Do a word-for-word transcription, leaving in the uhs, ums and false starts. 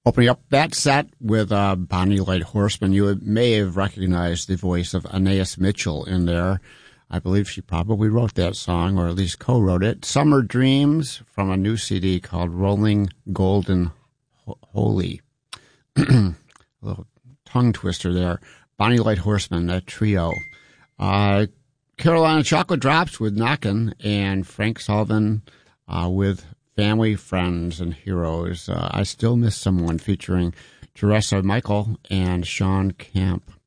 Opening up that set with uh, Bonnie Light Horseman, you may have recognized the voice of Anais Mitchell in there. I believe she probably wrote that song, or at least co-wrote it. Summer Dreams from a new C D called Rolling Golden Holy. A little tongue twister there. Bonnie Light Horseman, that trio. Uh, Carolina Chocolate Drops with Knockin', and Frank Sullivan uh, with Family, Friends, and Heroes. Uh, I Still Miss Someone, featuring Teresa Michael and Sean Camp.